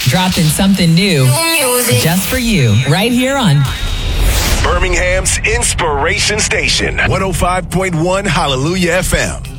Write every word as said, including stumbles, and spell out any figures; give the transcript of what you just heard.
Dropping something new just for you right here on Birmingham's Inspiration Station, one oh five point one Hallelujah F M.